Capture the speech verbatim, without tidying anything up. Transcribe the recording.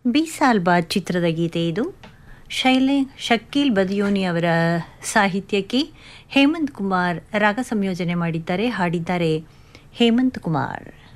B ಸಾಲ್ ಬಾದ್ ಚಿತ್ರದ ಗೀತೆ ಇದು. ಶೈಲೆ ಶಕೀಲ್ ಬದಿಯೋನಿ ಅವರ ಸಾಹಿತ್ಯಕ್ಕೆ ಹೇಮಂತ್ ಕುಮಾರ್ ರಾಗ ಸಂಯೋಜನೆ ಮಾಡಿದ್ದಾರೆ. ಹಾಡಿದ್ದಾರೆ ಹೇಮಂತ್ ಕುಮಾರ್.